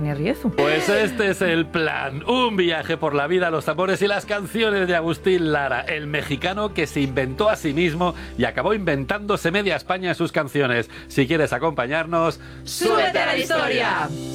Virginia Riezu. Pues este es el plan. Un viaje por la vida, los tambores y las canciones de Agustín Lara, el mexicano que se inventó a sí mismo y acabó inventándose media España en sus canciones. Si quieres acompañarnos, ¡súbete a la historia!